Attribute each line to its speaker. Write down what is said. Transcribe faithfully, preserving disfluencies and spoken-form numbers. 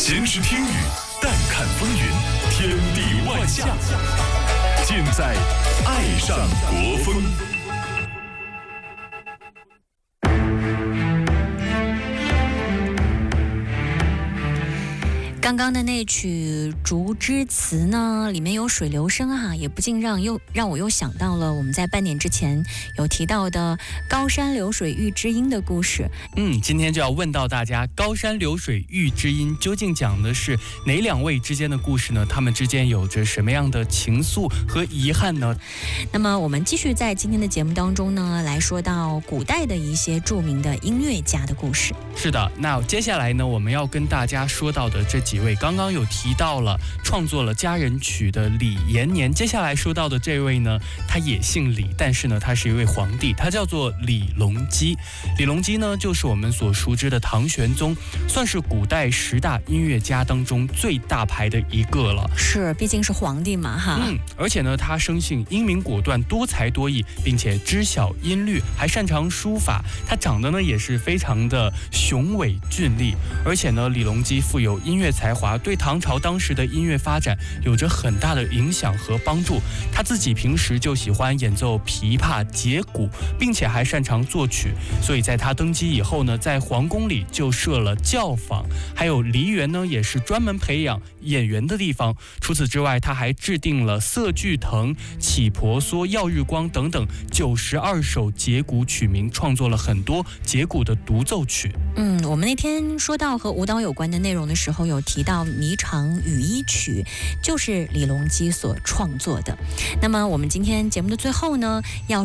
Speaker 1: 闲时听雨，淡看风云，天地万象，尽在爱上国风。
Speaker 2: 刚刚的那曲《竹枝词》呢，里面有水流声啊，也不禁让又让我又想到了我们在半年之前有提到的高山流水遇知音的故事。
Speaker 3: 嗯，今天就要问到大家，高山流水遇知音究竟讲的是哪两位之间的故事呢？他们之间有着什么样的情愫和遗憾呢？
Speaker 2: 那么我们继续在今天的节目当中呢，来说到古代的一些著名的音乐家的故事。
Speaker 3: 是的，那接下来呢，我们要跟大家说到的这几位，刚刚有提到了创作了佳人曲的李延年，接下来说到的这位呢，他也姓李，但是呢，他是一位皇帝，他叫做李隆基。李隆基呢，就是我们所熟知的唐玄宗，算是古代十大音乐家当中最大牌的一个了。
Speaker 2: 是，毕竟是皇帝嘛，哈。
Speaker 3: 嗯，而且呢，他生性英明果断、多才多艺，并且知晓音律，还擅长书法。他长得呢，也是非常的雄伟俊丽，而且呢，李隆基富有音乐才华，对唐朝当时的音乐发展有着很大的影响和帮助。他自己平时就喜欢演奏琵琶、节鼓，并且还擅长作曲，所以在他登基以后呢，在皇宫里就设了教坊，还有梨园呢，也是专门培养演员的地方。除此之外，他还制定了色俱腾、起婆娑、耀日光等等九十二首节鼓曲名，创作了很多节鼓的独奏曲。
Speaker 2: 嗯，我们那天说到和舞蹈有关的内容的时候，有提到《霓裳羽衣曲》就是李隆基所创作的。那么我们今天节目的最后呢，要